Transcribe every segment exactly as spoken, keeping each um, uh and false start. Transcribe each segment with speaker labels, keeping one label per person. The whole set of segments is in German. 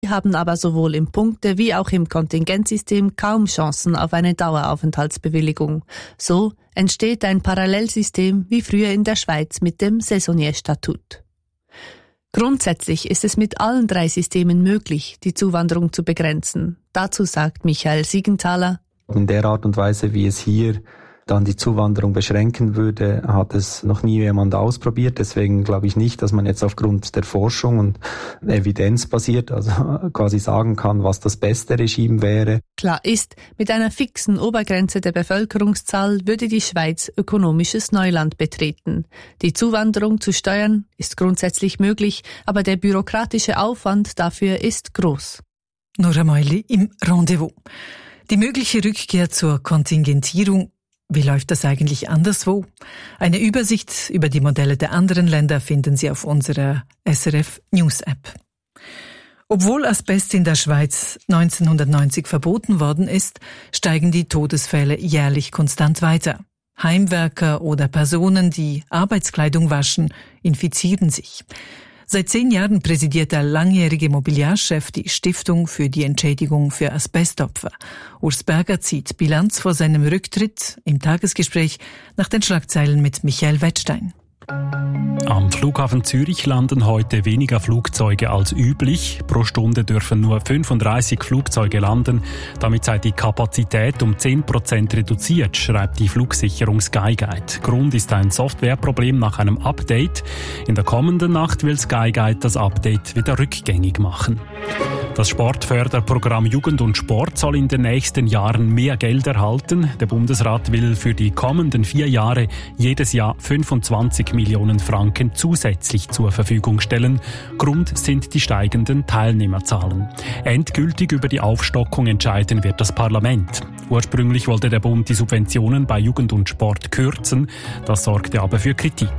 Speaker 1: haben aber sowohl im Punkte- wie auch im Kontingentsystem kaum Chancen auf eine Daueraufenthaltsbewilligung. So entsteht ein Parallelsystem wie früher in der Schweiz mit dem Saisonierstatut. Grundsätzlich ist es mit allen drei Systemen möglich, die Zuwanderung zu begrenzen. Dazu sagt Michael Siegenthaler:
Speaker 2: In der Art und Weise, wie es hier dann die Zuwanderung beschränken würde, hat es noch nie jemand ausprobiert. Deswegen glaube ich nicht, dass man jetzt aufgrund der Forschung und evidenzbasiert, also quasi sagen kann, was das beste Regime wäre.
Speaker 1: Klar ist, mit einer fixen Obergrenze der Bevölkerungszahl würde die Schweiz ökonomisches Neuland betreten. Die Zuwanderung zu steuern ist grundsätzlich möglich, aber der bürokratische Aufwand dafür ist groß.
Speaker 3: Nora Meuli im Rendezvous. Die mögliche Rückkehr zur Kontingentierung. Wie läuft das eigentlich anderswo? Eine Übersicht über die Modelle der anderen Länder finden Sie auf unserer S R F News App. Obwohl Asbest in der Schweiz neunzehnhundertneunzig verboten worden ist, steigen die Todesfälle jährlich konstant weiter. Heimwerker oder Personen, die Arbeitskleidung waschen, infizieren sich. Seit zehn Jahren präsidiert der langjährige Mobiliarchef die Stiftung für die Entschädigung für Asbestopfer. Urs Berger zieht Bilanz vor seinem Rücktritt im Tagesgespräch nach den Schlagzeilen mit Michael Wettstein.
Speaker 4: Am Flughafen Zürich landen heute weniger Flugzeuge als üblich. Pro Stunde dürfen nur fünfunddreißig Flugzeuge landen. Damit sei die Kapazität um zehn Prozent reduziert, schreibt die Flugsicherung Skyguide. Grund ist ein Softwareproblem nach einem Update. In der kommenden Nacht will Skyguide das Update wieder rückgängig machen. Das Sportförderprogramm Jugend und Sport soll in den nächsten Jahren mehr Geld erhalten. Der Bundesrat will für die kommenden vier Jahre jedes Jahr fünfundzwanzig Millionen Franken zusätzlich zur Verfügung stellen. Grund sind die steigenden Teilnehmerzahlen. Endgültig über die Aufstockung entscheiden wird das Parlament. Ursprünglich wollte der Bund die Subventionen bei Jugend und Sport kürzen. Das sorgte aber für Kritik.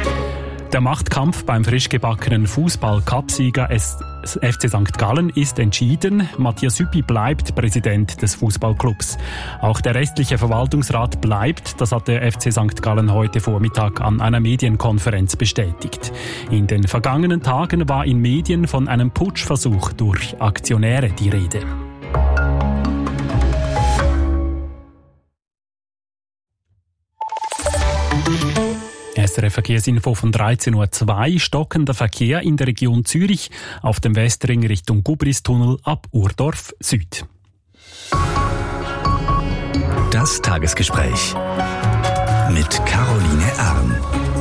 Speaker 4: Der Machtkampf beim frisch gebackenen Fußball-Cupsieger F C Sankt Gallen ist entschieden. Matthias Hüppi bleibt Präsident des Fußballclubs. Auch der restliche Verwaltungsrat bleibt. Das hat der F C Sankt Gallen heute Vormittag an einer Medienkonferenz bestätigt. In den vergangenen Tagen war in Medien von einem Putschversuch durch Aktionäre die Rede. S R F-Verkehrsinfo von dreizehn Uhr zwei. Stockender Verkehr in der Region Zürich auf dem Westring Richtung Gubristunnel ab Urdorf Süd.
Speaker 5: Das Tagesgespräch mit Caroline Arn.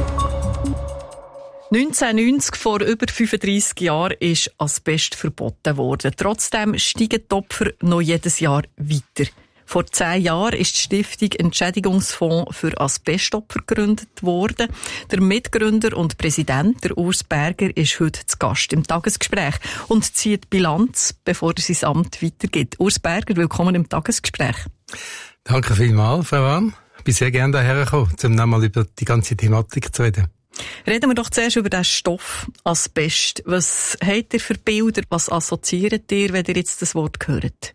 Speaker 3: neunzehnhundertneunzig, vor über fünfunddreissig Jahren, ist Asbest verboten worden. Trotzdem steigen die Opfer noch jedes Jahr weiter. Vor zehn Jahren ist die Stiftung Entschädigungsfonds für Asbestopfer gegründet worden. Der Mitgründer und Präsident, der Urs Berger, ist heute zu Gast im Tagesgespräch und zieht Bilanz, bevor er sein Amt weitergibt. Urs Berger, willkommen im Tagesgespräch.
Speaker 6: Danke vielmals, Frau Arn. Ich bin sehr gerne hierher gekommen, um nochmal über die ganze Thematik zu reden.
Speaker 3: Reden wir doch zuerst über den Stoff Asbest. Was habt ihr für Bilder? Was assoziiert ihr, wenn ihr jetzt das Wort hört?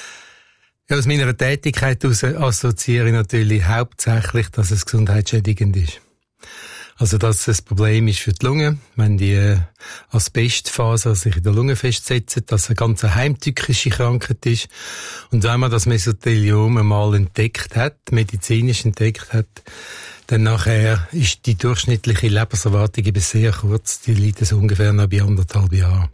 Speaker 6: Ja, aus meiner Tätigkeit heraus assoziiere ich natürlich hauptsächlich, dass es gesundheitsschädigend ist. Also, dass es ein Problem ist für die Lunge, wenn die Asbestfaser sich in der Lunge festsetzen, dass es eine ganz heimtückische Krankheit ist. Und wenn man das Mesotheliom einmal entdeckt hat, medizinisch entdeckt hat, dann nachher ist die durchschnittliche Lebenserwartung eben sehr kurz. Die liegt so ungefähr noch bei anderthalb Jahren.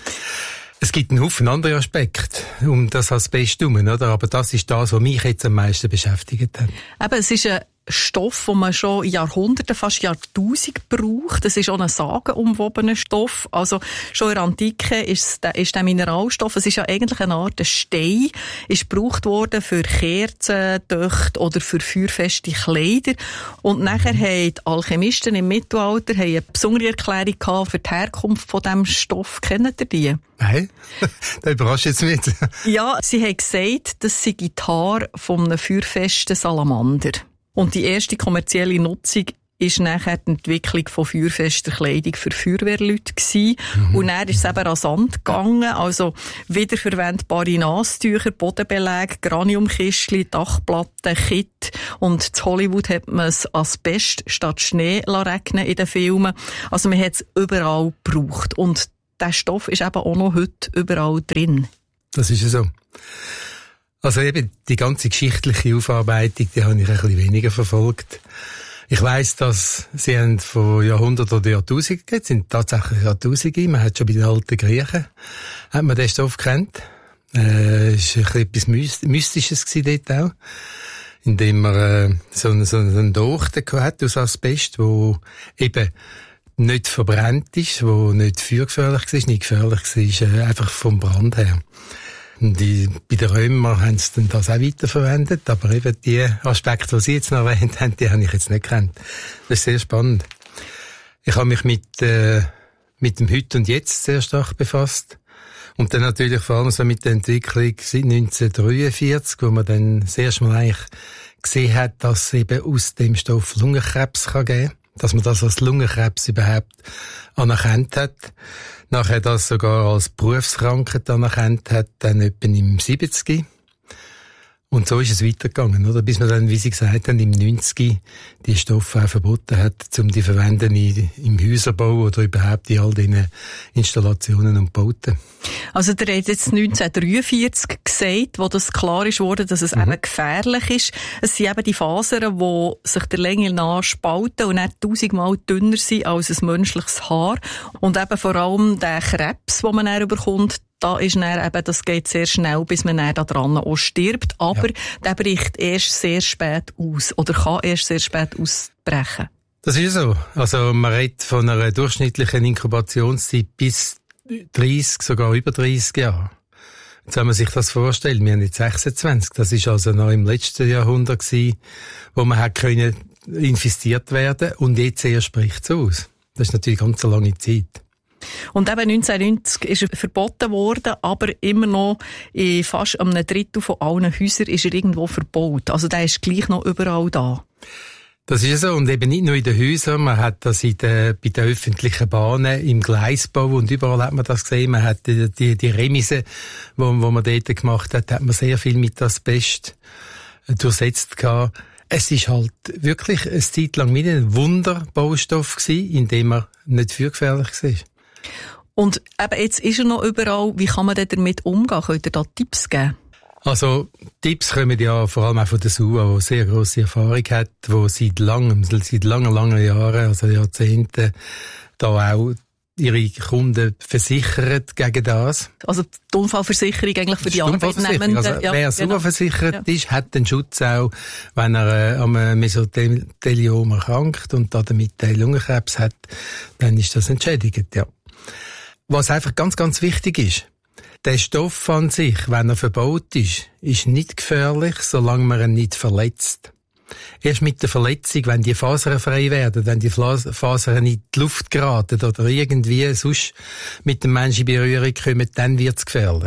Speaker 6: Es gibt einen Haufen andere Aspekte um das Asbest herum, oder? Aber das ist das, was mich jetzt am meisten beschäftigt hat.
Speaker 3: Eben, es ist ein Stoff, den man schon Jahrhunderte, fast Jahrtausend braucht. Das ist auch ein sagenumwobener Stoff. Also schon in der Antike ist der, ist der Mineralstoff, es ist ja eigentlich eine Art Stein, ist gebraucht worden für Kerzen, Töchte oder für feuerfeste Kleider. Und nachher haben die Alchemisten im Mittelalter eine besondere Erklärung gehabt für die Herkunft von diesem Stoff. Kennt ihr die?
Speaker 6: Nein, das überrascht jetzt nicht.
Speaker 3: Ja, sie haben gesagt, das sei die Haare von einem feuerfesten Salamander. Und die erste kommerzielle Nutzung ist nachher die Entwicklung von feuerfester Kleidung für Feuerwehrleute gewesen. Mhm. Und dann ist es eben rasant gegangen. Also wiederverwendbare Nasstücher, Bodenbeläge, Graniumkistchen, Dachplatten, Kit. Und in Hollywood hat man das Asbest statt Schnee regnen in den Filmen. Also man hat es überall gebraucht. Und der Stoff ist eben auch noch heute überall drin.
Speaker 6: Das ist ja so. Also eben die ganze geschichtliche Aufarbeitung, die habe ich ein bisschen weniger verfolgt. Ich weiss, dass sie haben von Jahrhunderten oder Jahrtausenden, es sind tatsächlich Jahrtausende, man hat schon bei den alten Griechen, hat man den Stoff gekannt. Äh, es war ein bisschen etwas Mystisches dort auch, indem man äh, so einen, so einen Dochten hat aus Asbest, wo eben nicht verbrannt ist, wo nicht feuergefährlich war, nicht gefährlich war, äh, einfach vom Brand her. Die, bei den Römern haben sie dann das auch weiterverwendet, aber eben die Aspekte, die Sie jetzt noch erwähnt haben, die habe ich jetzt nicht gekannt. Das ist sehr spannend. Ich habe mich mit, äh, mit dem Heute und Jetzt sehr stark befasst. Und dann natürlich vor allem so mit der Entwicklung seit neunzehnhundertdreiundvierzig, wo man dann das erste Mal eigentlich gesehen hat, dass es eben aus dem Stoff Lungenkrebs kann geben kann. Dass man das als Lungenkrebs überhaupt anerkannt hat. Nachher das sogar als Berufskrankheit anerkannt hat, dann etwa im siebziger. Und so ist es weitergegangen, oder? Bis man dann, wie Sie gesagt haben, im neunziger die Stoffe auch verboten hat, um die verwenden im Häuserbau oder überhaupt in all diesen Installationen und Bauten.
Speaker 3: Also der hat jetzt neunzehnhundertdreiundvierzig gesagt, wo das klar ist worden, dass es mhm. eben gefährlich ist. Es sind eben die Fasern, die sich der Länge nach spalten und nicht tausendmal dünner sind als ein menschliches Haar. Und eben vor allem der Krebs, den man dann bekommt, da ist dann eben, das geht sehr schnell, bis man dann da dran auch stirbt. Aber ja. der bricht erst sehr spät aus oder kann erst sehr spät ausbrechen.
Speaker 6: Das ist so. Also man redet von einer durchschnittlichen Inkubationszeit bis dreißig, sogar über dreißig Jahre. Jetzt wenn man sich das vorstellt, wir haben jetzt sechsundzwanzig, das ist also noch im letzten Jahrhundert gewesen, wo man hat können infiziert werden und jetzt erst bricht es aus. Das ist natürlich ganz eine lange Zeit.
Speaker 3: Und eben neunzehnhundertneunzig ist er verboten worden, aber immer noch in fast einem Drittel von allen Häusern ist er irgendwo verbaut. Also der ist gleich noch überall da.
Speaker 6: Das ist so. Und eben nicht nur in den Häusern. Man hat das in den, bei den öffentlichen Bahnen, im Gleisbau und überall hat man das gesehen. Man hat die, die, die Remisen, wo, wo man dort gemacht hat, hat man sehr viel mit Asbest durchsetzt gehabt. Es ist halt wirklich eine Zeit lang wieder ein Wunderbaustoff gewesen, in dem er nicht feuergefährlich war.
Speaker 3: Und eben jetzt ist er noch überall. Wie kann man denn damit umgehen? Könnt ihr da Tipps geben?
Speaker 6: Also, Tipps kommen ja vor allem auch von der S U A, die sehr grosse Erfahrung hat, die seit langem, seit langen, langen Jahren, also Jahrzehnten, da auch ihre Kunden versichert gegen das.
Speaker 3: Also die Unfallversicherung eigentlich für die Arbeitnehmenden.
Speaker 6: Also ja, wer S U A genau. versichert ja. ist, hat den Schutz auch, wenn er äh, am Mesotheliom erkrankt und damit den Lungenkrebs hat, dann ist das entschädigt, ja. Was einfach ganz, ganz wichtig ist, der Stoff an sich, wenn er verbaut ist, ist nicht gefährlich, solange man ihn nicht verletzt. Erst mit der Verletzung, wenn die Fasern frei werden, wenn die Fasern in die Luft geraten oder irgendwie sonst mit dem Menschen in Berührung kommen, dann wird es gefährlich.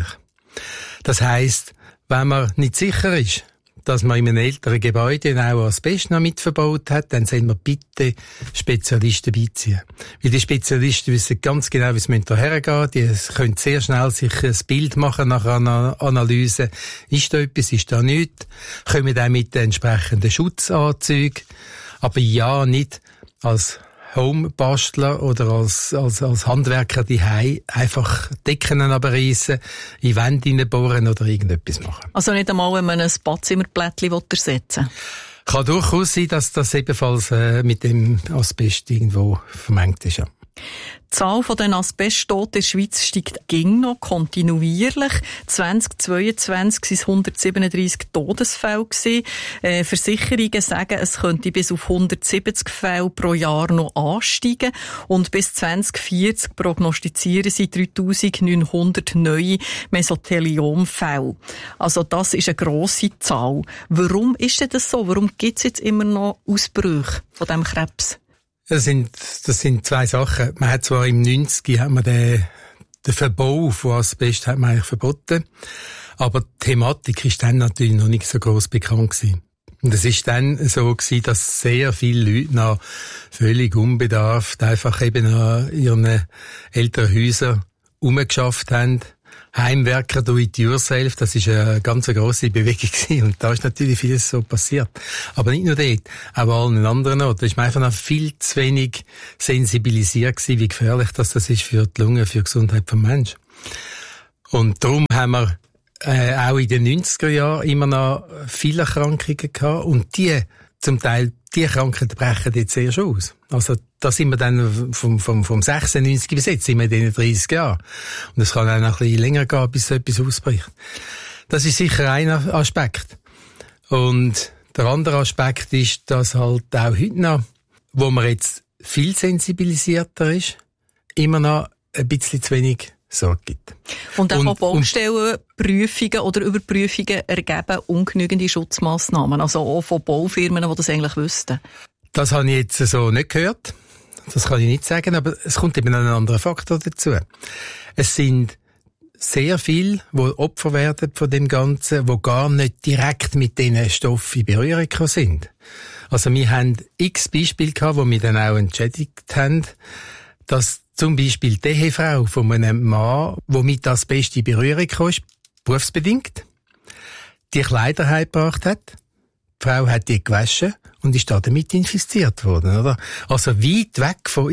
Speaker 6: Das heisst, wenn man nicht sicher ist, dass man in einem älteren Gebäude auch Asbest noch mit verbaut hat, dann sollen wir bitte Spezialisten beiziehen. Weil die Spezialisten wissen ganz genau, wie es daher geht. Die können sehr schnell sich ein Bild machen nach einer Analyse. Ist da etwas, ist da nichts? Kommen auch mit den entsprechenden Schutzanzügen. Aber ja, nicht als Homebastler oder als, als, als Handwerker daheim einfach Decken abreißen, in Wände hineinbohren oder irgendetwas machen.
Speaker 3: Also nicht einmal, wenn man ein Badzimmerplättchen ersetzen will?
Speaker 6: Kann durchaus sein, dass das ebenfalls äh, mit dem Asbest irgendwo vermengt ist, ja.
Speaker 3: Die Zahl von den Asbesttoten in der Schweiz steigt ging noch kontinuierlich. zweitausendzweiundzwanzig waren es hundertsiebenunddreissig Todesfälle gewesen. Äh, Versicherungen sagen, es könnte bis auf hundertsiebzig Fälle pro Jahr noch ansteigen. Und bis zwanzig vierzig prognostizieren sie dreitausendneunhundert neue Mesotheliomfälle. Also das ist eine grosse Zahl. Warum ist denn das so? Warum gibt es jetzt immer noch Ausbrüche von diesem Krebs?
Speaker 6: Das sind, das sind zwei Sachen. Man hat zwar im neunziger hat man den, den Verbau von Asbest hat man eigentlich verboten. Aber die Thematik ist dann natürlich noch nicht so gross bekannt gewesen. Und es ist dann so gewesen, dass sehr viele Leute noch völlig unbedarft einfach eben an ihren älteren Häusern rumgeschafft haben, Heimwerker do it yourself, das ist eine ganz grosse Bewegung gewesen. Und da ist natürlich vieles so passiert. Aber nicht nur dort, auch an allen anderen Orten. Da ist man einfach noch viel zu wenig sensibilisiert gewesen, wie gefährlich das, das ist für die Lunge, für die Gesundheit des Menschen. Und darum haben wir äh, auch in den neunziger Jahren immer noch viele Erkrankungen gehabt. Und die, zum Teil, die Krankheiten brechen jetzt erst aus. Also, da sind wir dann vom, vom, vom sechsundneunzig bis jetzt, sind wir in den dreißig Jahren. Und es kann auch noch ein bisschen länger gehen, bis so etwas ausbricht. Das ist sicher ein Aspekt. Und der andere Aspekt ist, dass halt auch heute noch, wo man jetzt viel sensibilisierter ist, immer noch ein bisschen zu wenig Sorge gibt.
Speaker 3: Und auch Baustellenprüfungen oder Überprüfungen ergeben ungenügende Schutzmaßnahmen, also auch von Baufirmen, die das eigentlich wüssten.
Speaker 6: Das habe ich jetzt so nicht gehört. Das kann ich nicht sagen, aber es kommt eben ein anderer Faktor dazu. Es sind sehr viele, die Opfer werden von dem Ganzen, die gar nicht direkt mit diesen Stoffen in Berührung sind. Also wir haben x Beispiele gehabt, wo wir dann auch entschädigt haben, dass zum Beispiel die Ehefrau von einem Mann, der mit Asbest in Berührung kam, berufsbedingt, die Kleider heimgebracht hat. Die Frau hat die gewaschen und ist damit infiziert worden, oder? Also weit weg von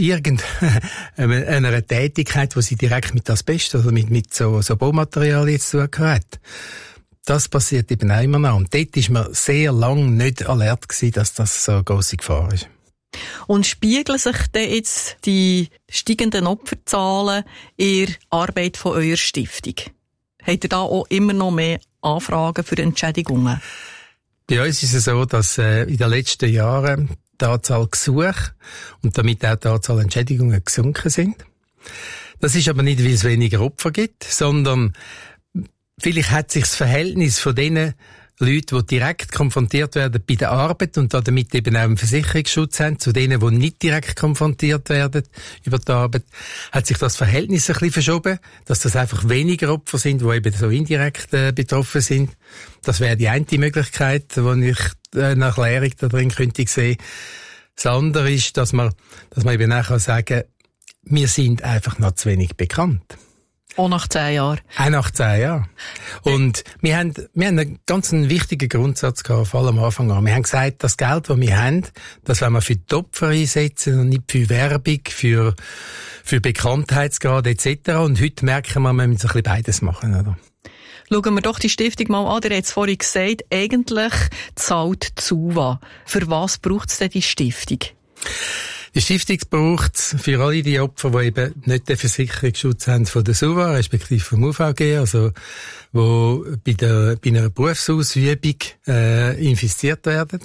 Speaker 6: irgendeiner Tätigkeit, wo sie direkt mit Asbest oder mit, mit so, so Baumaterialien zu tun hat. Das passiert eben auch immer noch. Und dort ist man sehr lange nicht alert gewesen, dass das so eine grosse Gefahr ist.
Speaker 3: Und spiegeln sich denn jetzt die steigenden Opferzahlen in der Arbeit von eurer Stiftung? Habt ihr da auch immer noch mehr Anfragen für Entschädigungen?
Speaker 6: Bei uns ist es so, dass äh, in den letzten Jahren die Anzahl Gesuche und damit auch die Anzahl Entschädigungen gesunken sind. Das ist aber nicht, weil es weniger Opfer gibt, sondern vielleicht hat sich das Verhältnis von denen Leute, die direkt konfrontiert werden bei der Arbeit und damit eben auch einen Versicherungsschutz haben, zu denen, die nicht direkt konfrontiert werden über die Arbeit, hat sich das Verhältnis ein bisschen verschoben, dass das einfach weniger Opfer sind, die eben so indirekt äh, betroffen sind. Das wäre die eine Möglichkeit, die ich äh, eine Erklärung da drin könnte sehen. Das andere ist, dass man, dass man eben auch sagen kann, wir sind einfach noch zu wenig bekannt.
Speaker 3: Auch nach zehn Jahren.
Speaker 6: Auch nach zehn Jahren. Und wir haben, wir haben einen ganz wichtigen Grundsatz gehabt, vor allem am Anfang an. Wir haben gesagt, das Geld, das wir haben, das wollen wir für die Opfer einsetzen und nicht für Werbung, für, für Bekanntheitsgrad et cetera. Und heute merken wir, wir müssen ein bisschen beides machen, oder?
Speaker 3: Schauen wir doch die Stiftung mal an. Ihr habt es vorhin gesagt, eigentlich zahlt die S U V A. Für was braucht es denn die Stiftung?
Speaker 6: Die Stiftung braucht es für alle die Opfer, die eben nicht den Versicherungsschutz haben von der S U V A, respektive vom U V G, also wo bei, der, bei einer Berufsausübung äh, infiziert werden.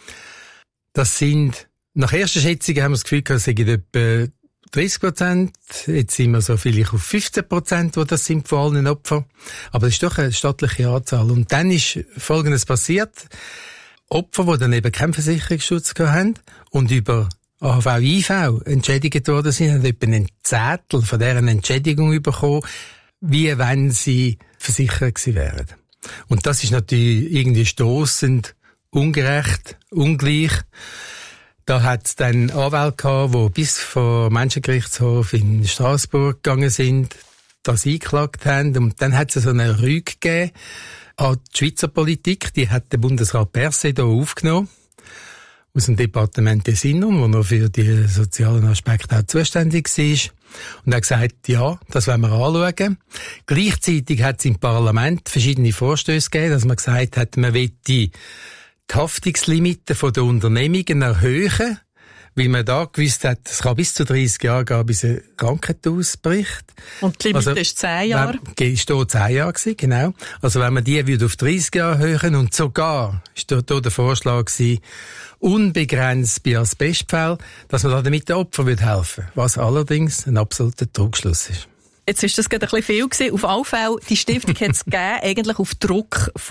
Speaker 6: Das sind, nach erster Schätzung haben wir das Gefühl, es sind etwa dreißig Prozent. Jetzt sind wir so vielleicht auf fünfzehn Prozent, wo das sind von allen Opfern. Aber das ist doch eine stattliche Anzahl. Und dann ist Folgendes passiert. Opfer, die dann eben keinen Versicherungsschutz haben und über A H V I V entschädigt worden sind, haben etwa einen Zettel von deren Entschädigung bekommen, wie wenn sie versichert gewesen wären. Und das ist natürlich irgendwie stossend, ungerecht, ungleich. Da hat es dann Anwälte gehabt, die bis vor Menschengerichtshof in Straßburg gegangen sind, das eingeklagt haben. Und dann hat es so eine Rüge gegeben an die Schweizer Politik. Die hat der Bundesrat Berset hier aufgenommen, aus dem Departement des Innern, wo noch für die sozialen Aspekte auch zuständig war. Und er hat gesagt, ja, das wollen wir anschauen. Gleichzeitig hat es im Parlament verschiedene Vorstöße gegeben, dass man gesagt hat, man will die Haftungslimite der Unternehmungen erhöhen, weil man da gewusst hat, es kann bis zu dreißig Jahre gehen, bis eine Krankheit ausbricht.
Speaker 3: Und die Limite also, ist zehn Jahre?
Speaker 6: Ist da zehn Jahre gewesen, genau. Also wenn man die würde auf dreißig Jahre erhöhen und sogar, ist da, da der Vorschlag gewesen, unbegrenzt bei Asbestfällen, dass man da damit den Opfern helfen würde, was allerdings ein absoluter Trugschluss ist.
Speaker 3: Jetzt ist das gerade ein bisschen viel gewesen. Auf alle Fälle, die Stiftung hat es gegeben, eigentlich auf Druck vom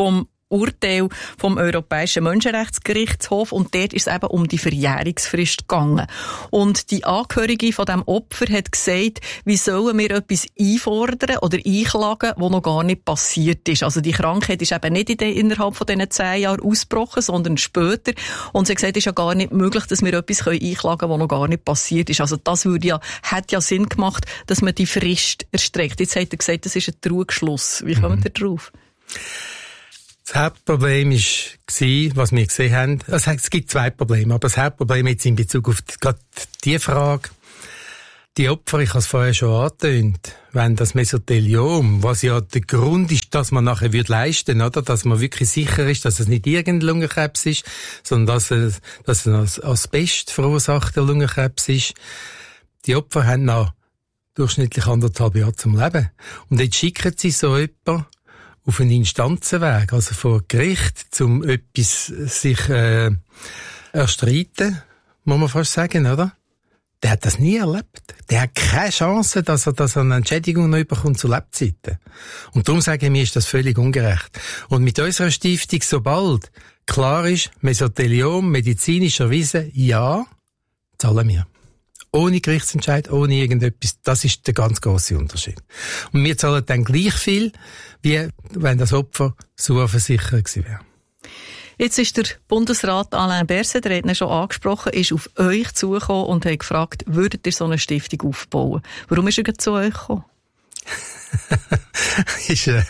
Speaker 7: Urteil vom Europäischen Menschenrechtsgerichtshof und dort ist es eben um die Verjährungsfrist gegangen. Und die Angehörige von dem Opfer hat gesagt, wie sollen wir etwas einfordern oder einklagen, was noch gar nicht passiert ist. Also die Krankheit ist eben nicht in den, innerhalb von diesen zehn Jahren ausgebrochen, sondern später. Und sie hat gesagt, es ist ja gar nicht möglich, dass wir etwas einklagen können, was noch gar nicht passiert ist. Also das würde ja, hat ja Sinn gemacht, dass man die Frist erstreckt. Jetzt hat er gesagt, das ist ein Trugschluss. Wie kommt ihr drauf?
Speaker 6: Das Hauptproblem war, was wir gesehen haben, also es gibt zwei Probleme, aber das Hauptproblem jetzt in Bezug auf die, gerade die Frage, die Opfer, ich habe es vorher schon angetönt, wenn das Mesotheliom, was ja der Grund ist, dass man nachher wird leisten, oder, dass man wirklich sicher ist, dass es nicht irgendein Lungenkrebs ist, sondern dass es, dass es ein Asbest verursachter Lungenkrebs ist. Die Opfer haben noch durchschnittlich anderthalb Jahre zum Leben. Und jetzt schicken sie so jemanden auf einen Instanzenweg, also vor Gericht, um etwas sich äh, erstreiten, muss man fast sagen, oder? Der hat das nie erlebt. Der hat keine Chance, dass er, dass er eine Entschädigung noch bekommt zu Lebzeiten. Und darum sagen wir, ist das völlig ungerecht. Und mit unserer Stiftung, sobald klar ist, Mesotheliom, medizinisch erwiesen, ja, zahlen wir. Ohne Gerichtsentscheid, ohne irgendetwas. Das ist der ganz grosse Unterschied. Und wir zahlen dann gleich viel, wie wenn das Opfer so versichert gewesen wäre.
Speaker 7: Jetzt ist der Bundesrat Alain Berset, der hat ihn schon angesprochen, ist auf euch zugekommen und hat gefragt, würdet ihr so eine Stiftung aufbauen? Warum ist er zu euch gekommen? ist eine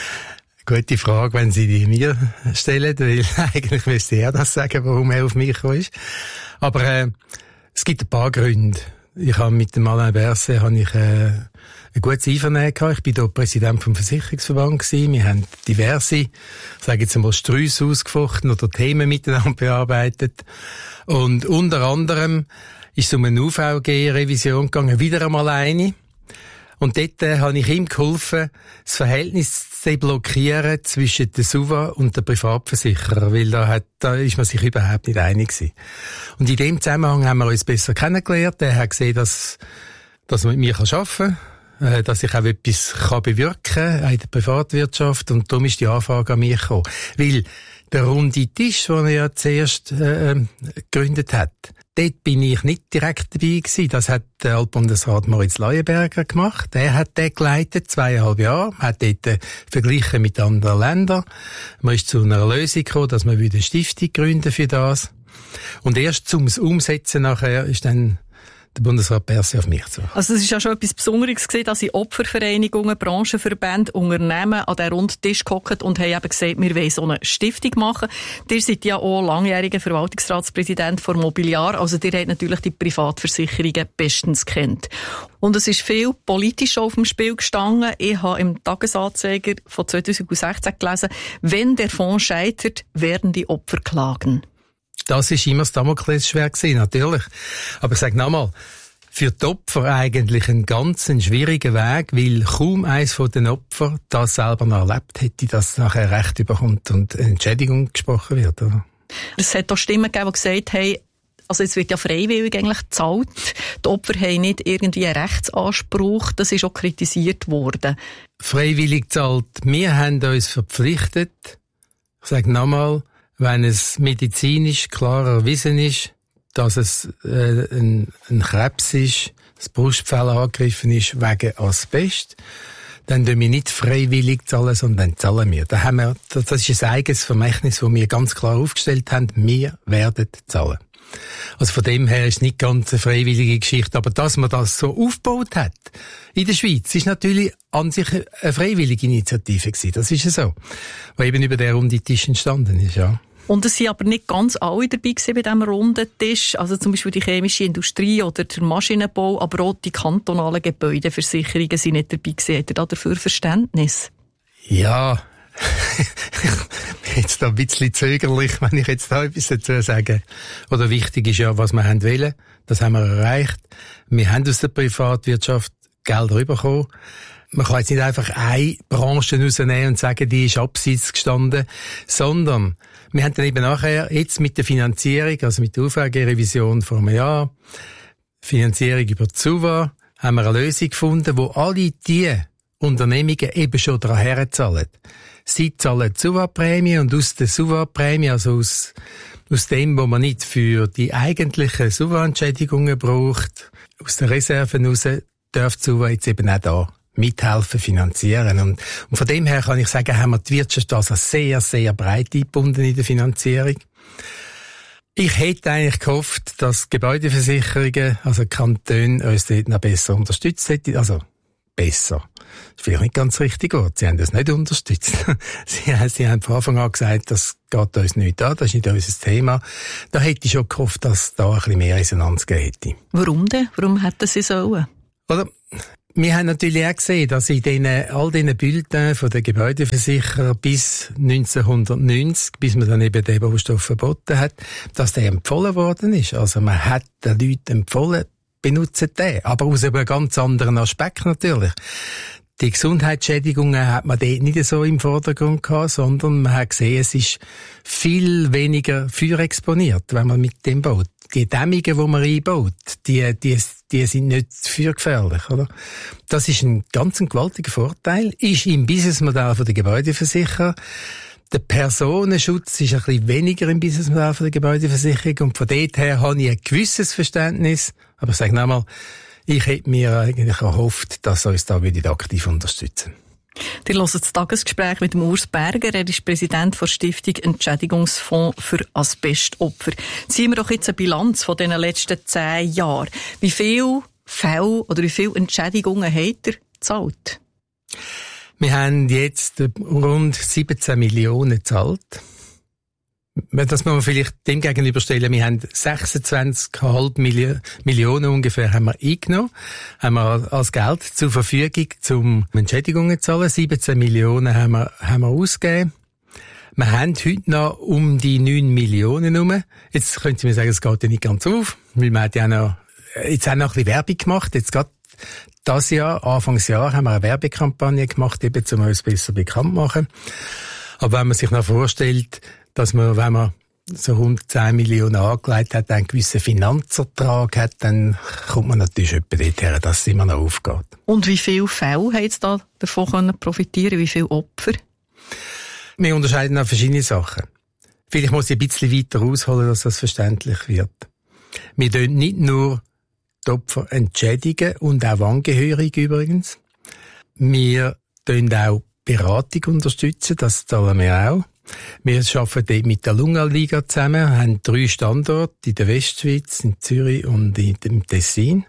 Speaker 7: gute Frage, wenn Sie die mir stellen, weil eigentlich müsste er das sagen, warum er auf mich gekommen ist. Aber äh, es gibt ein paar Gründe. Ich habe mit dem Alain Berset habe ich äh, ein gutes Einvernehmen gehabt. Ich bin dort Präsident vom Versicherungsverband gewesen. Wir haben diverse, ich sage jetzt einmal, Sträusse ausgefochten oder Themen miteinander bearbeitet. Und unter anderem ist es um eine U V G-Revision gegangen, wieder einmal eine. Und dort äh, habe ich ihm geholfen, das Verhältnis zu deblockieren zwischen der S U V A und der Privatversicherer, weil da, hat, da ist man sich überhaupt nicht einig gewesen. Und in dem Zusammenhang haben wir uns besser kennengelernt. Er hat gesehen, dass, dass man mit mir arbeiten kann, äh, dass ich auch etwas kann bewirken kann in der Privatwirtschaft. Und darum ist die Anfrage an mich gekommen. Weil der runde Tisch, den er ja zuerst äh, gegründet hat, dort bin ich nicht direkt dabei gewesen. Das hat der Altbundesrat Moritz Leuenberger gemacht. Er hat den geleitet, zweieinhalb Jahre, hat dort äh, verglichen mit anderen Ländern. Man ist zu einer Lösung gekommen, dass man wieder eine Stiftung gründen für das. Und erst zum Umsetzen nachher ist dann der Bundesrat Berset auf mich zu. Also es ist ja schon etwas Besonderes gewesen, dass in Opfervereinigungen, Branchenverbände, Unternehmen an den runden Tisch gehockt und haben eben gesagt, wir wollen so eine Stiftung machen. Ihr seid ja auch langjähriger Verwaltungsratspräsident von Mobiliar, also ihr habt natürlich die Privatversicherungen bestens kennt. Und es ist viel politisch auf dem Spiel gestanden. Ich habe im Tagesanzeiger von zweitausendsechzehn gelesen, wenn der Fonds scheitert, werden die Opfer klagen.
Speaker 6: Das ist immer das Damoklesschwert gewesen, natürlich. Aber ich sage nochmal, für die Opfer eigentlich ein ganz ein schwieriger Weg, weil kaum eins von den Opfern das selber noch erlebt hätte, dass nachher Recht überkommt und eine Entschädigung gesprochen wird. Oder?
Speaker 7: Es hat auch Stimmen gegeben, die gesagt haben, also es wird ja freiwillig eigentlich gezahlt. Die Opfer haben nicht irgendwie einen Rechtsanspruch. Das ist auch kritisiert worden.
Speaker 6: Freiwillig gezahlt. Wir haben uns verpflichtet, ich sage nochmal, wenn es medizinisch klar erwiesen ist, dass es äh, ein, ein Krebs ist, das Brustfell angegriffen ist wegen Asbest, dann tun wir nicht freiwillig zahlen, sondern zahlen wir. Da haben wir, das ist ein eigenes Vermächtnis, das wir ganz klar aufgestellt haben. Wir werden zahlen. Also von dem her ist es nicht ganz eine freiwillige Geschichte, aber dass man das so aufgebaut hat in der Schweiz, ist natürlich an sich eine freiwillige Initiative gewesen. Das ist ja so, weil eben über den runden Tisch entstanden ist, ja.
Speaker 7: Und es sind aber nicht ganz alle dabei gewesen bei diesem runden Tisch, also zum Beispiel die chemische Industrie oder der Maschinenbau, aber auch die kantonalen Gebäudeversicherungen sind nicht dabei gewesen. Habt ihr da dafür Verständnis?
Speaker 6: Ja, ich bin jetzt da ein bisschen zögerlich, wenn ich jetzt da etwas dazu sage. Oder wichtig ist ja, was wir haben wollen. Das haben wir erreicht. Wir haben aus der Privatwirtschaft Geld rübergekommen. Man kann jetzt nicht einfach eine Branche rausnehmen und sagen, die ist abseits gestanden, sondern wir haben dann eben nachher, jetzt mit der Finanzierung, also mit der U V G-Revision vor einem Jahr, Finanzierung über die S U V A, haben wir eine Lösung gefunden, wo alle die Unternehmungen eben schon daran herzahlen. Sie zahlen die S U V A-Prämie und aus der S U V A-Prämie, also aus, aus dem, was man nicht für die eigentlichen S U V A-Entschädigungen braucht, aus den Reserven raus, darf die S U V A jetzt eben auch da mithelfen, finanzieren. Und, und von dem her kann ich sagen, haben wir die Wirtschaft also sehr, sehr breit eingebunden in der Finanzierung. Ich hätte eigentlich gehofft, dass Gebäudeversicherungen, also Kantone, uns dort noch besser unterstützt hätten. Also, besser. Das ist vielleicht nicht ganz richtig Wort. Sie haben das nicht unterstützt. Sie, sie haben von Anfang an gesagt, das geht uns nicht an, das ist nicht unser Thema. Da hätte ich schon gehofft, dass da ein bisschen mehr Resonanz gegeben hätte.
Speaker 3: Warum denn? Warum hätten Sie sollen?
Speaker 6: Oder? Wir haben natürlich auch gesehen, dass in den, all diesen Bulletins von den Gebäudeversicherer bis neunzehnhundertneunzig, bis man dann eben den Baustoff verboten hat, dass der empfohlen worden ist. Also man hat den Leuten empfohlen, benutzen den. Aber aus einem ganz anderen Aspekt natürlich. Die Gesundheitsschädigungen hat man dort nicht so im Vordergrund gehabt, sondern man hat gesehen, es ist viel weniger feuerexponiert, wenn man mit dem baut. Die Dämmungen, die man einbaut, die, die, die sind nicht feuergefährlich, oder? Das ist ein ganz ein gewaltiger Vorteil. Ist im Businessmodell von der Gebäudeversicherer. Der Personenschutz ist ein bisschen weniger im Businessmodell von der Gebäudeversicherung. Und von dort her habe ich ein gewisses Verständnis. Aber ich sage nochmal, ich hätte mir eigentlich erhofft, dass uns da wieder aktiv unterstützen.
Speaker 3: Ihr hört das Tagesgespräch mit dem Urs Berger. Er ist Präsident der Stiftung Entschädigungsfonds für Asbestopfer. Ziehen wir doch jetzt eine Bilanz von den letzten zehn Jahren. Wie viele Fälle oder wie viele Entschädigungen habt ihr gezahlt?
Speaker 6: Wir haben jetzt rund siebzehn Millionen gezahlt. Das muss man vielleicht dem gegenüberstellen. Wir haben sechsundzwanzig Komma fünf Millionen ungefähr haben wir eingenommen, haben wir als Geld zur Verfügung, um Entschädigungen zu zahlen. siebzehn Millionen haben wir, haben wir ausgegeben. Wir haben heute noch um die neun Millionen herum. Jetzt können Sie mir sagen, es geht ja nicht ganz auf, weil wir ja noch, jetzt auch noch ein bisschen Werbung gemacht. Jetzt gerade das Jahr, Anfangsjahr, haben wir eine Werbekampagne gemacht, eben, um uns besser bekannt zu machen. Aber wenn man sich noch vorstellt, dass man, wenn man so rund zehn Millionen angelegt hat, einen gewissen Finanzertrag hat, dann kommt man natürlich etwa dorthin, dass es immer noch aufgeht.
Speaker 3: Und wie viele Fälle haben Sie da davon profitieren? Wie viele Opfer?
Speaker 6: Wir unterscheiden auch verschiedene Sachen. Vielleicht muss ich ein bisschen weiter ausholen, dass das verständlich wird. Wir tun nicht nur die Opfer entschädigen und auch Angehörige übrigens. Wir tun auch Beratung unterstützen, das zahlen wir auch. Wir arbeiten mit der Lunga-Liga zusammen, haben drei Standorte in der Westschweiz, in Zürich und im Tessin.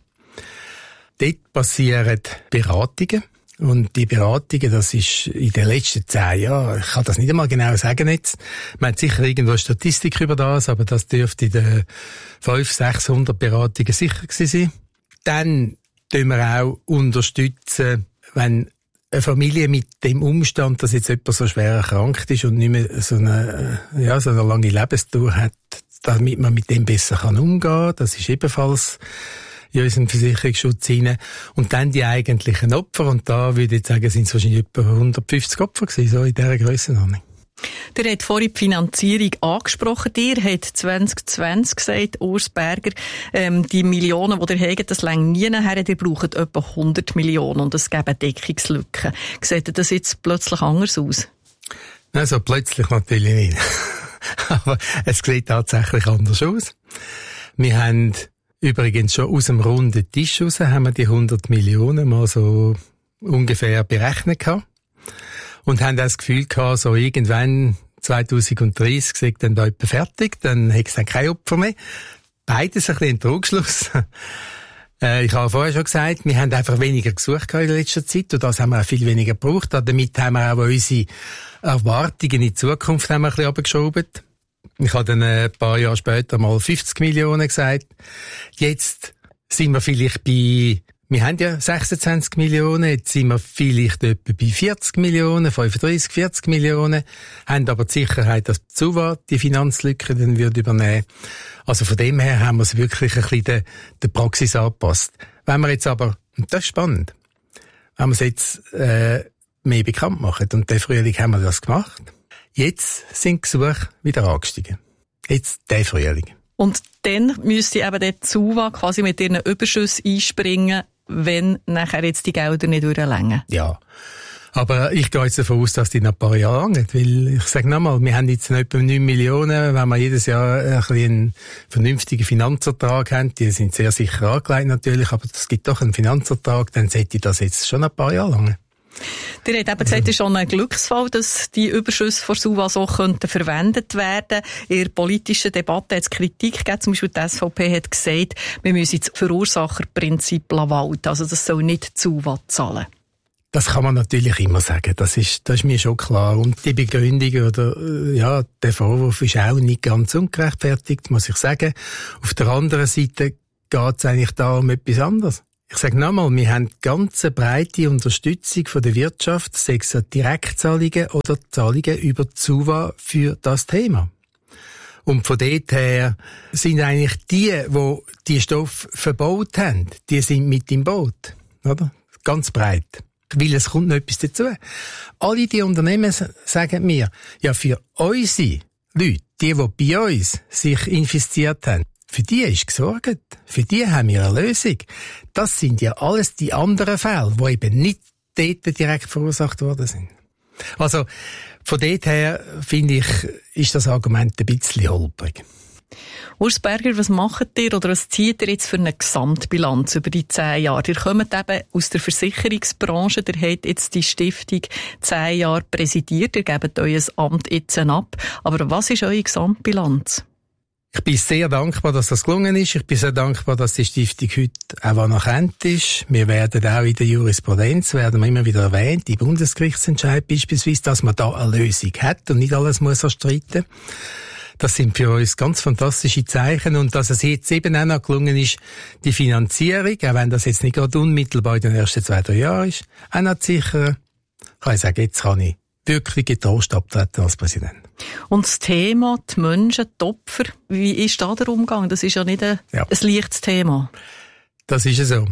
Speaker 6: Dort passieren Beratungen. Und die Beratungen, das ist in den letzten zehn Jahren, ich kann das nicht einmal genau sagen jetzt. Man hat sicher irgendwo Statistik über das, aber das dürfte in den fünfhundert, sechshundert Beratungen sicher gewesen sein. Dann tun wir auch unterstützen, wenn eine Familie mit dem Umstand, dass jetzt jemand so schwer erkrankt ist und nicht mehr so eine, ja, so eine lange Lebensdauer hat, damit man mit dem besser kann umgehen. Das ist ebenfalls in unserem Versicherungsschutz hinein. Und dann die eigentlichen Opfer. Und da würde ich sagen, sind es wahrscheinlich etwa hundertfünfzig Opfer gewesen, so in dieser Grössenordnung.
Speaker 3: Der hat vorhin die Finanzierung angesprochen. Ihr habt zwanzig zwanzig gesagt, Urs Berger, ähm, die Millionen, die ihr habt, das reicht nie nachher. Ihr braucht etwa hundert Millionen und es geben Deckungslücken. Sieht das jetzt plötzlich anders aus?
Speaker 6: Nein, so plötzlich natürlich nicht. Aber es sieht tatsächlich anders aus. Wir haben übrigens schon aus dem runden Tisch raus, haben wir die hundert Millionen mal so ungefähr berechnet gehabt. Und haben das Gefühl gehabt, so irgendwann zwanzig dreißig sei dann da etwa fertig, dann hätte es dann kein Opfer mehr. Beides ein bisschen ein Trugschluss. äh, ich habe vorher schon gesagt, wir haben einfach weniger gesucht in letzter Zeit und das haben wir auch viel weniger gebraucht. Damit haben wir auch unsere Erwartungen in die Zukunft haben wir ein bisschen runtergeschoben. Ich habe dann ein paar Jahre später mal fünfzig Millionen gesagt. Jetzt sind wir vielleicht bei Wir haben ja sechsundzwanzig Millionen, jetzt sind wir vielleicht etwa bei vierzig Millionen, fünfunddreißig, vierzig Millionen, haben aber die Sicherheit, dass die S U V A die Finanzlücke dann wird übernehmen. Also von dem her haben wir es wirklich ein bisschen der, der Praxis angepasst. Wenn wir jetzt aber, und das ist spannend, wenn wir es jetzt äh, mehr bekannt machen, und den Frühling haben wir das gemacht, jetzt sind die Gesuche wieder angestiegen. Jetzt der Frühling.
Speaker 3: Und dann müsste eben der S U V A quasi mit ihren Überschüssen einspringen, wenn nachher jetzt die Gelder nicht durchreichen.
Speaker 6: Ja. Aber ich gehe jetzt davon aus, dass die noch ein paar Jahre lang nicht, weil ich sage nochmal, wir haben jetzt noch etwa neun Millionen, wenn wir jedes Jahr ein bisschen einen vernünftigen Finanzertrag haben, die sind sehr sicher angelegt natürlich, aber es gibt doch einen Finanzertrag, dann sollte das jetzt schon ein paar Jahre lang.
Speaker 3: Ihr habt eben gesagt, es ist schon ein Glücksfall, dass die Überschüsse von Suva so könnten verwendet werden. In der politischen Debatte hat es Kritik gegeben. Zum Beispiel die S V P hat gesagt, wir müssen das Verursacherprinzip walten. Also das soll nicht Suva zahlen.
Speaker 6: Das kann man natürlich immer sagen. Das ist, das ist mir schon klar. Und die Begründung oder, ja, der Vorwurf ist auch nicht ganz ungerechtfertigt, muss ich sagen. Auf der anderen Seite geht es eigentlich da um etwas anderes. Ich sage nochmal, wir haben ganz breite Unterstützung von der Wirtschaft, sei es Direktzahlungen oder Zahlungen über die Suva für das Thema. Und von dort her sind eigentlich die, die die Stoffe verbaut haben, die sind mit im Boot, oder? Ganz breit. Weil es kommt noch etwas dazu. Alle die Unternehmen sagen mir, ja, für unsere Leute, die, die bei uns sich infiziert haben, für die ist gesorgt. Für die haben wir eine Lösung. Das sind ja alles die anderen Fälle, die eben nicht dort direkt verursacht worden sind. Also, von dort her, finde ich, ist das Argument ein bisschen holprig.
Speaker 3: Urs Berger, was macht ihr oder was zieht ihr jetzt für eine Gesamtbilanz über die zehn Jahre? Ihr kommt eben aus der Versicherungsbranche, ihr habt jetzt die Stiftung zehn Jahre präsidiert, ihr gebt euer Amt jetzt ab. Aber was ist eure Gesamtbilanz?
Speaker 6: Ich bin sehr dankbar, dass das gelungen ist. Ich bin sehr dankbar, dass die Stiftung heute auch anerkannt ist. Wir werden auch in der Jurisprudenz, werden wir immer wieder erwähnt, im Bundesgerichtsentscheid beispielsweise, dass man da eine Lösung hat und nicht alles muss erstreiten. Das sind für uns ganz fantastische Zeichen. Und dass es jetzt eben auch noch gelungen ist, die Finanzierung, auch wenn das jetzt nicht gerade unmittelbar in den ersten zwei, drei Jahren ist, auch noch zu sichern, kann ich sagen, jetzt kann ich wirklich getrost abtreten als Präsident.
Speaker 3: Und das Thema, die Menschen, die Opfer, wie ist da der Umgang? Das ist ja nicht ein, ja. ein leichtes Thema.
Speaker 6: Das ist so.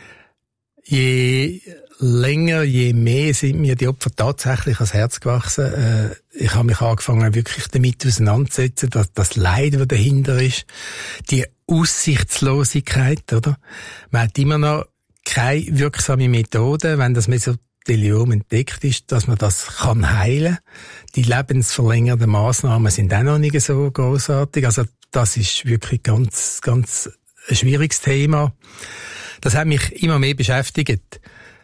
Speaker 6: Je länger, je mehr sind mir die Opfer tatsächlich ans Herz gewachsen. Äh, ich habe mich angefangen, wirklich damit auseinanderzusetzen, dass das Leid, das dahinter ist, die Aussichtslosigkeit, oder? Man hat immer noch keine wirksame Methode, wenn das Mesotheliom entdeckt ist, dass man das kann heilen. Die lebensverlängernden Massnahmen sind auch noch nicht so großartig. Also das ist wirklich ganz, ganz ein schwieriges Thema. Das hat mich immer mehr beschäftigt.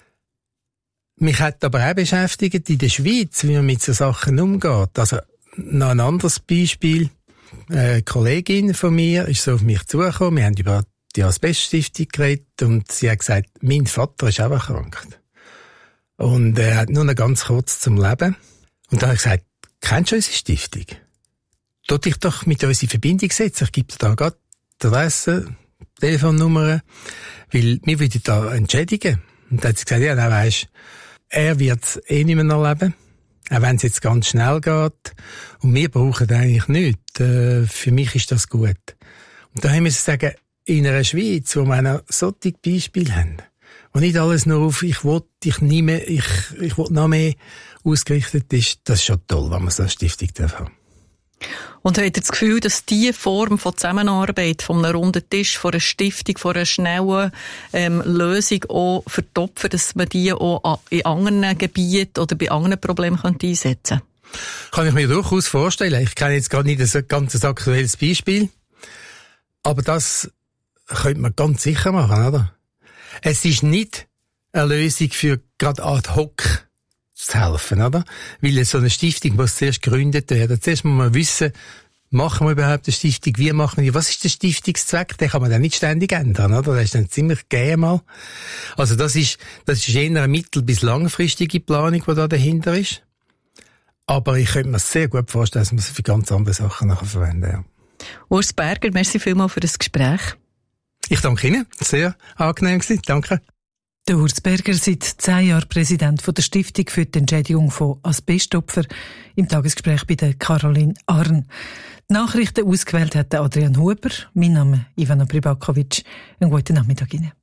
Speaker 6: Mich hat aber auch beschäftigt in der Schweiz, wie man mit so Sachen umgeht. Also noch ein anderes Beispiel. Eine Kollegin von mir ist so auf mich zugekommen. Wir haben über die Asbeststiftung geredet und sie hat gesagt, mein Vater ist auch erkrankt. Und er hat nur noch ganz kurz zum Leben. Und da habe ich gesagt, kennst du unsere Stiftung? Tu dich doch mit uns in Verbindung setzen. Ich gebe dir da gerade die Adresse, Telefonnummer, weil wir würden da entschädigen. Und dann hat sie gesagt, ja, dann weisst, er wird es eh nicht mehr erleben, auch wenn es jetzt ganz schnell geht. Und wir brauchen eigentlich nichts. Äh, für mich ist das gut. Und da haben wir zu sagen, in einer Schweiz, wo wir noch solche Beispiele haben, wo nicht alles nur auf «ich will dich nie mehr, ich, ich will noch mehr» ausgerichtet ist, das ist schon toll, wenn man so eine Stiftung darf haben.
Speaker 3: Und habt ihr das Gefühl, dass diese Form von Zusammenarbeit, von einem runden Tisch, von einer Stiftung, von einer schnellen ähm, Lösung auch für die Opfer, dass man die auch in anderen Gebieten oder bei anderen Problemen könnte einsetzen könnte?
Speaker 6: Kann ich mir durchaus vorstellen. Ich kenne jetzt gerade nicht ein ganz aktuelles Beispiel, aber das könnte man ganz sicher machen, oder? Es ist nicht eine Lösung für gerade ad hoc zu helfen, oder? Weil so eine Stiftung muss zuerst gegründet werden. Zuerst muss man wissen, machen wir überhaupt eine Stiftung, wie machen wir, was ist der Stiftungszweck? Den kann man dann nicht ständig ändern, oder? Das ist dann ziemlich gegeben mal. Also das ist, das ist eher eine mittel- bis langfristige Planung, die da dahinter ist. Aber ich könnte mir sehr gut vorstellen, dass man sie für ganz andere Sachen nachher verwenden, ja.
Speaker 3: Urs Berger, merci vielmals für das Gespräch.
Speaker 6: Ich danke Ihnen. Sehr angenehm gewesen. Danke.
Speaker 3: Der Urs Berger, seit zehn Jahren Präsident von der Stiftung für die Entschädigung von Asbestopfern, im Tagesgespräch bei der Caroline Arn. Die Nachrichten ausgewählt hat Adrian Huber. Mein Name ist Ivana Pribakovic. Einen guten Nachmittag Ihnen.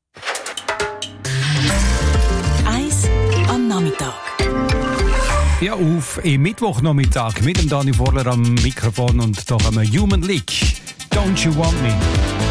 Speaker 5: Eins am Nachmittag.
Speaker 4: Ja, auf im Mittwochnachmittag mit dem Dani Vorler am Mikrofon und da haben wir Human League. Don't You Want Me?